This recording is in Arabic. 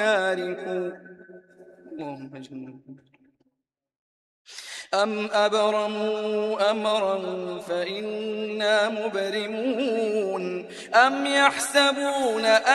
ناركم اللهم اجعلنا أم أبرموا أمرا فإنا مبرمون أم يحسبون